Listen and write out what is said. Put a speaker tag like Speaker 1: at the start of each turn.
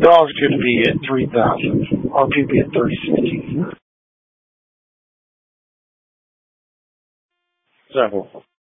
Speaker 1: dog's going to be at 3,000. RPB at 360. So